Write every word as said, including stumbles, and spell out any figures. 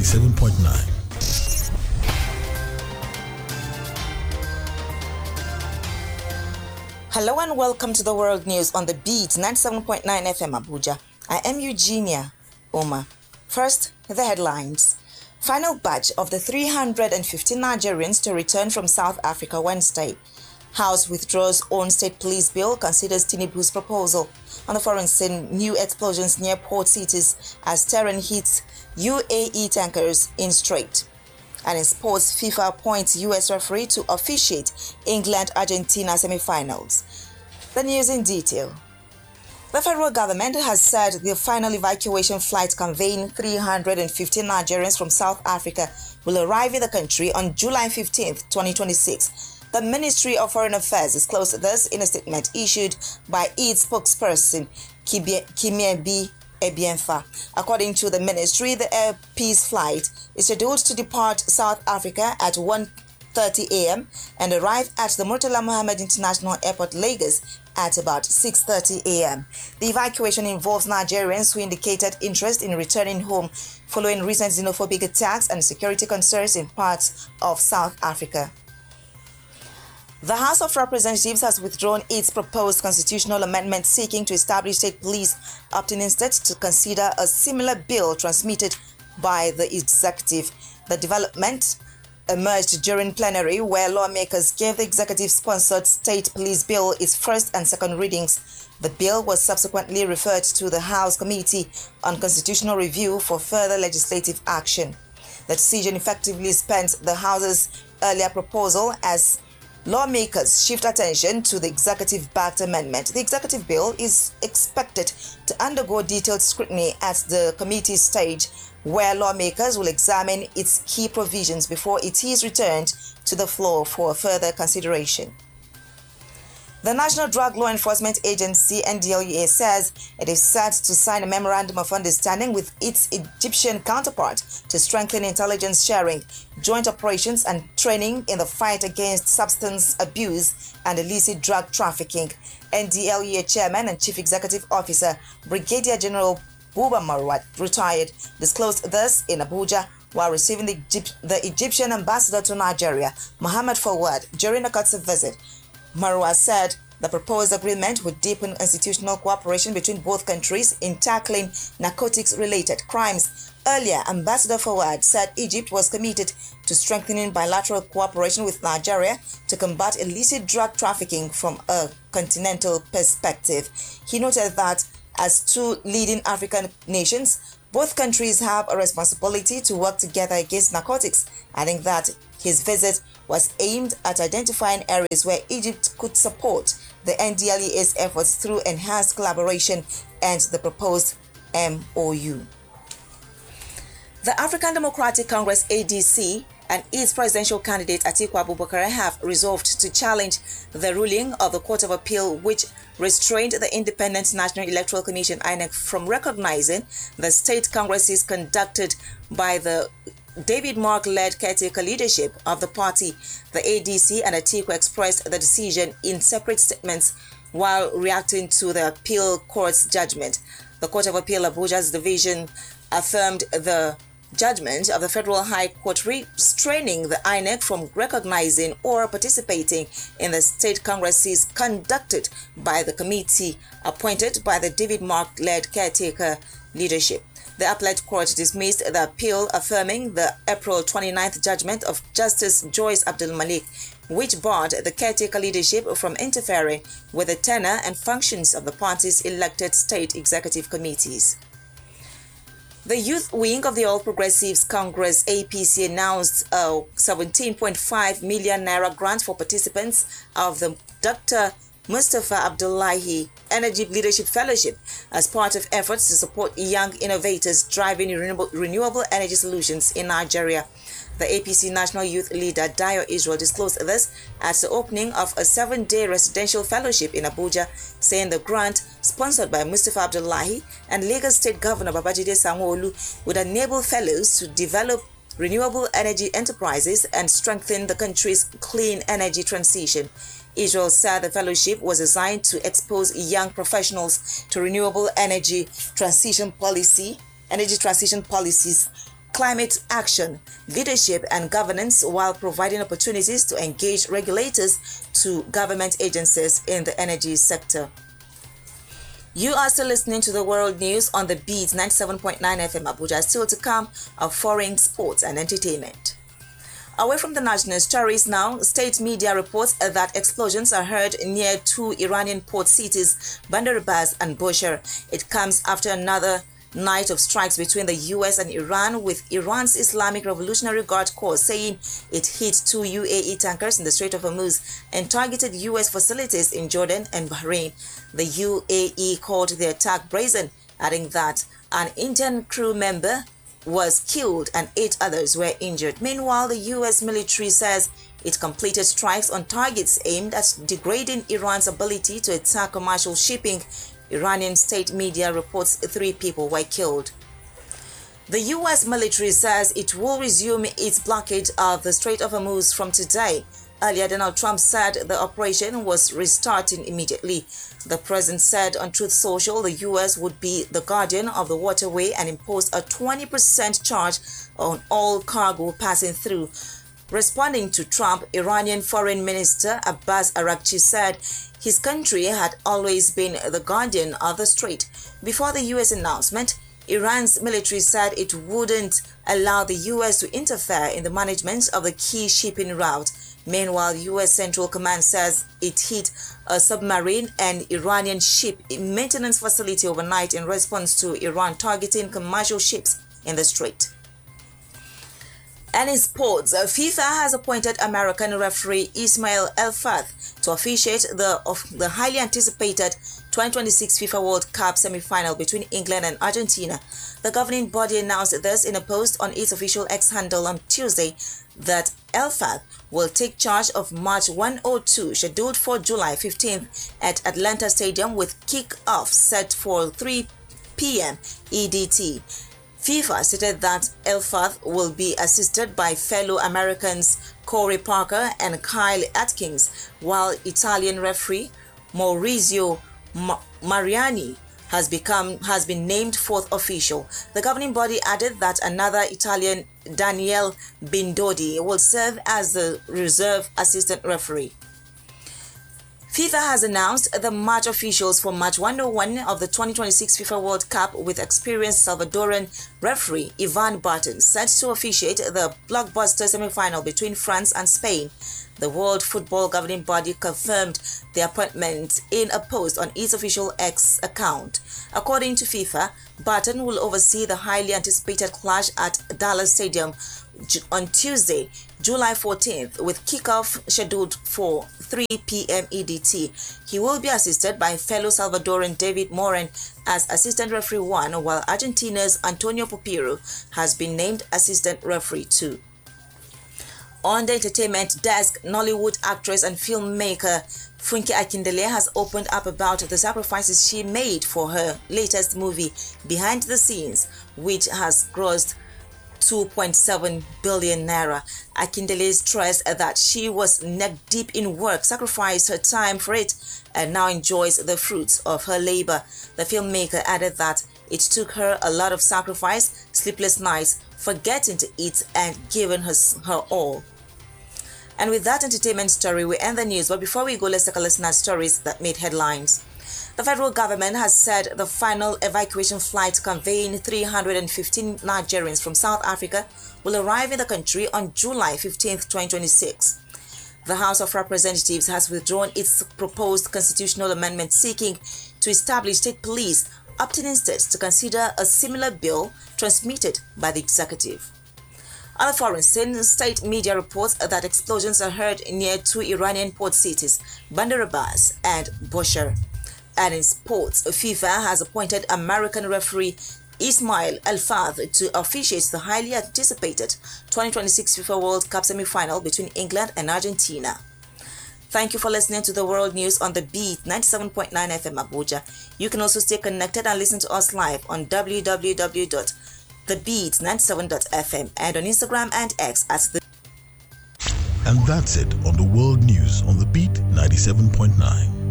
ninety-seven point nine. Hello and welcome to the World News on the Beat ninety-seven point nine F M Abuja. I am Eugenia Oma. First, the headlines. Final batch of the three hundred fifty Nigerians to return from South Africa Wednesday. House withdraws own state police bill, considers Tinubu's proposal. On the foreign scene, new explosions near port cities as terrain hits U A E tankers in Strait. And in sports, FIFA appoints U S referee to officiate England-Argentina semi-finals. The news in detail. The federal government has said the final evacuation flight conveying three hundred fifty Nigerians from South Africa will arrive in the country on July fifteenth, twenty twenty-six. The Ministry of Foreign Affairs disclosed this in a statement issued by its spokesperson, Kimiebi Ebienfa. According to the ministry, the Air Peace flight is scheduled to depart South Africa at one thirty a m and arrive at the Murtala Mohammed International Airport, Lagos at about six thirty a m The evacuation involves Nigerians who indicated interest in returning home following recent xenophobic attacks and security concerns in parts of South Africa. The House of Representatives has withdrawn its proposed constitutional amendment seeking to establish state police, opting instead to consider a similar bill transmitted by the executive. The development emerged during plenary, where lawmakers gave the executive-sponsored state police bill its first and second readings. The bill was subsequently referred to the House Committee on Constitutional Review for further legislative action. The decision effectively spent the House's earlier proposal as lawmakers shift attention to the executive-backed amendment. The executive bill is expected to undergo detailed scrutiny at the committee stage, where lawmakers will examine its key provisions before it is returned to the floor for further consideration. The National Drug Law Enforcement Agency, N D L E A, says it is set to sign a memorandum of understanding with its Egyptian counterpart to strengthen intelligence sharing, joint operations and training in the fight against substance abuse and illicit drug trafficking. N D L E A Chairman and Chief Executive Officer Brigadier General Buba Marwat, retired, disclosed this in Abuja while receiving the, Egypt- the Egyptian ambassador to Nigeria, Mohammed Fawad, during a courtesy visit. Marwa said the proposed agreement would deepen institutional cooperation between both countries in tackling narcotics-related crimes. Earlier, Ambassador Fawad said Egypt was committed to strengthening bilateral cooperation with Nigeria to combat illicit drug trafficking from a continental perspective. He noted that as two leading African nations, both countries have a responsibility to work together against narcotics, adding that his visit was aimed at identifying areas where Egypt could support the N D L E A's efforts through enhanced collaboration and the proposed M O U. The African Democratic Congress A D C and its presidential candidate Atiku Abubakar have resolved to challenge the ruling of the Court of Appeal, which restrained the Independent National Electoral Commission I N E C from recognizing the state congresses conducted by the David Mark-led caretaker leadership of the party. The A D C and Atiku expressed the decision in separate statements while reacting to the appeal court's judgment. The Court of Appeal Abuja's division affirmed the judgment of the Federal High Court restraining the I N E C from recognizing or participating in the state congresses conducted by the committee appointed by the David Mark-led caretaker leadership. The appellate court dismissed the appeal, affirming the April twenty-ninth judgment of Justice Joyce Abdul Malik, which barred the caretaker leadership from interfering with the tenure and functions of the party's elected state executive committees. The youth wing of the All Progressives Congress A P C announced a seventeen point five million naira grant for participants of the Doctor Mustafa Abdullahi Energy Leadership Fellowship as part of efforts to support young innovators driving renewable, renewable energy solutions in Nigeria. The A P C National Youth Leader Dio Israel disclosed this at the opening of a seven-day residential fellowship in Abuja, saying the grant, sponsored by Mustafa Abdullahi and Lagos State Governor Babajide Sanwo-Olu, would enable fellows to develop renewable energy enterprises and strengthen the country's clean energy transition. Israel said the fellowship was designed to expose young professionals to renewable energy transition policy, energy transition policies climate action, leadership and governance, while providing opportunities to engage regulators to government agencies in the energy sector. You are still listening to the World News on the Beat ninety-seven point nine F M Abuja. Still to come are foreign sports and entertainment. Away from the national stories now, state media reports that explosions are heard near two Iranian port cities, Bandar Abbas and Bushehr. It comes after another night of strikes between the U S and Iran, with Iran's Islamic Revolutionary Guard Corps saying it hit two U A E tankers in the Strait of Hormuz and targeted U S facilities in Jordan and Bahrain. The U A E called the attack brazen, adding that an Indian crew member was killed and eight others were injured. Meanwhile, the U S military says it completed strikes on targets aimed at degrading Iran's ability to attack commercial shipping. Iranian state media reports three people were killed. The U S military says it will resume its blockade of the Strait of Hormuz from today. Earlier, Donald Trump said the operation was restarting immediately. The president said on Truth Social the U S would be the guardian of the waterway and impose a twenty percent charge on all cargo passing through. Responding to Trump, Iranian Foreign Minister Abbas Araghchi said his country had always been the guardian of the strait. Before the U S announcement, Iran's military said it wouldn't allow the U S to interfere in the management of the key shipping route. Meanwhile, U S Central Command says it hit a submarine and Iranian ship maintenance facility overnight in response to Iran targeting commercial ships in the strait. And in sports, FIFA has appointed American referee Ismail El-Fath to officiate the, of the highly anticipated twenty twenty-six FIFA World Cup semi-final between England and Argentina. The governing body announced this in a post on its official X handle on Tuesday that El-Fath will take charge of match one oh two, scheduled for July fifteenth at Atlanta Stadium, with kick-off set for three p m E D T. FIFA stated that El-Fath will be assisted by fellow Americans Corey Parker and Kyle Atkins, while Italian referee Maurizio Ma- Mariani has become has been named fourth official. The governing body added that another Italian, Daniele Bindodi, will serve as the reserve assistant referee. FIFA has announced the match officials for match one oh one of the twenty twenty-six FIFA World Cup, with experienced Salvadoran referee Ivan Barton set to officiate the blockbuster semi-final between France and Spain. The World Football Governing Body confirmed the appointment in a post on its official X account. According to FIFA, Barton will oversee the highly anticipated clash at Dallas Stadium on Tuesday, July fourteenth, with kickoff scheduled for three p m E D T. He will be assisted by fellow Salvadoran David Morin as assistant referee one, while Argentina's Antonio Pupiro has been named assistant referee two. On the entertainment desk, Nollywood actress and filmmaker Funke Akindele has opened up about the sacrifices she made for her latest movie, Behind the Scenes, which has grossed two point seven billion naira. Akindele stressed that she was neck deep in work, sacrificed her time for it, and now enjoys the fruits of her labor. The filmmaker added that it took her a lot of sacrifice, sleepless nights, forgetting to eat, and giving her, her all. And with that entertainment story, we end the news. But before we go, let's take a listen at stories that made headlines. The federal government has said the final evacuation flight conveying three hundred fifteen Nigerians from South Africa will arrive in the country on July fifteenth, twenty twenty-six. The House of Representatives has withdrawn its proposed constitutional amendment seeking to establish state police, opting instead to consider a similar bill transmitted by the executive. Other foreign state media reports that explosions are heard near two Iranian port cities, Bandar Abbas and Bushehr. And in sports, FIFA has appointed American referee Ismail El-Fath to officiate the highly anticipated twenty twenty-six FIFA World Cup semi-final between England and Argentina. Thank you for listening to the World News on the Beat ninety-seven point nine F M Abuja. You can also stay connected and listen to us live on w w w dot the beat ninety-seven dot f m and on Instagram and X at the. And that's it on the World News on the Beat ninety-seven point nine.